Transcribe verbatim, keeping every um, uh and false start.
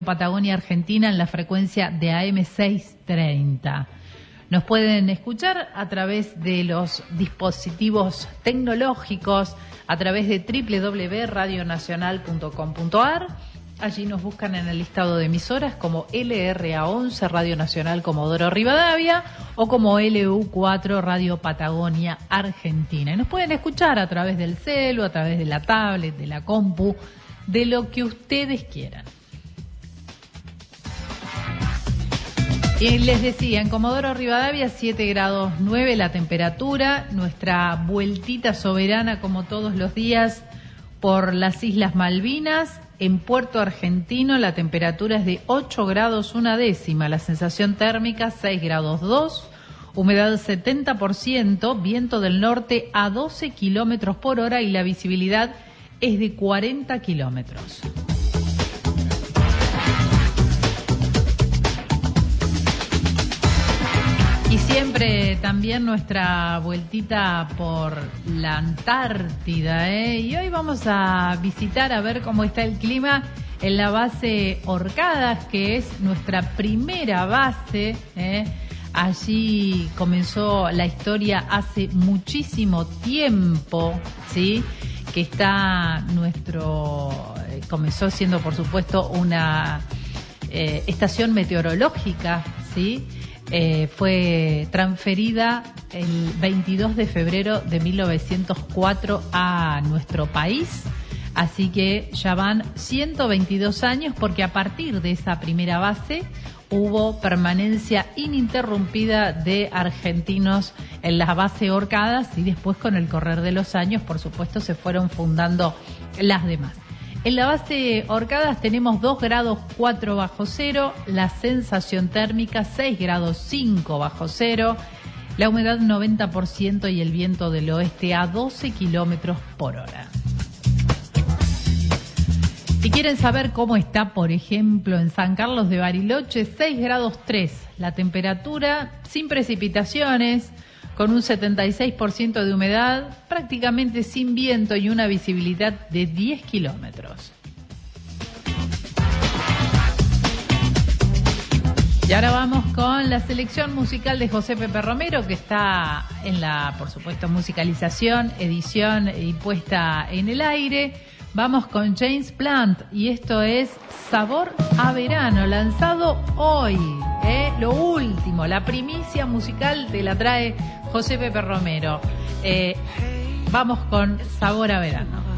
Patagonia Argentina en la frecuencia de A M seiscientos treinta. Nos pueden escuchar a través de los dispositivos tecnológicos, a través de doble u doble u doble u punto radio nacional punto com punto a r. Allí nos buscan en el listado de emisoras como L R A once, Radio Nacional Comodoro Rivadavia, o como L U cuatro, Radio Patagonia Argentina. Y nos pueden escuchar a través del celu, a través de la tablet, de la compu, de lo que ustedes quieran. Y les decía, en Comodoro Rivadavia, siete grados nueve la temperatura, nuestra vueltita soberana como todos los días por las Islas Malvinas. En Puerto Argentino la temperatura es de ocho grados una décima, la sensación térmica seis grados dos, humedad setenta por ciento, viento del norte a doce kilómetros por hora y la visibilidad es de cuarenta kilómetros. Y siempre también nuestra vueltita por la Antártida, ¿eh? Y hoy vamos a visitar a ver cómo está el clima en la base Orcadas, que es nuestra primera base, ¿eh? Allí comenzó la historia hace muchísimo tiempo, ¿sí? Que está nuestro... Comenzó siendo, por supuesto, una eh, estación meteorológica, ¿sí? Eh, fue transferida el veintidós de febrero de mil novecientos cuatro a nuestro país, así que ya van ciento veintidós años, porque a partir de esa primera base hubo permanencia ininterrumpida de argentinos en la base Orcadas y después, con el correr de los años, por supuesto, se fueron fundando las demás. En la base Orcadas tenemos dos grados cuatro bajo cero, la sensación térmica seis grados cinco bajo cero, la humedad noventa por ciento y el viento del oeste a doce kilómetros por hora. Si quieren saber cómo está, por ejemplo, en San Carlos de Bariloche, seis grados tres, la temperatura sin precipitaciones, con un setenta y seis por ciento de humedad, prácticamente sin viento y una visibilidad de diez kilómetros. Y ahora vamos con la selección musical de José Pepe Romero, que está en la, por supuesto, musicalización, edición y puesta en el aire. Vamos con James Blunt y esto es Sabor a Verano, lanzado hoy, ¿eh? Lo último, la primicia musical te la trae José Pepe Romero. Eh, vamos con Sabor a Verano.